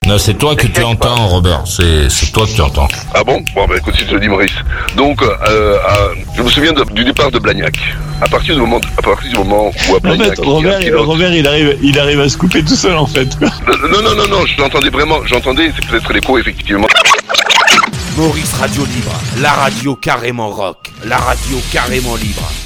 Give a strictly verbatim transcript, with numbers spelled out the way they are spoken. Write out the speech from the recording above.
Non, c'est toi que tu entends, Robert. C'est, c'est toi que tu entends. Ah bon? Bon, bah écoute, si je te dis, Maurice. Donc, euh, euh, je me souviens de, du départ de Blagnac. À partir du moment, à partir du moment où à Blagnac... En fait, Robert, il, Robert il, arrive, il arrive à se couper tout seul, en fait. Non, non, non, non, j'entendais vraiment, j'entendais, c'est peut-être l'écho, effectivement. Maurice Radio Libre, la radio carrément rock, la radio carrément libre.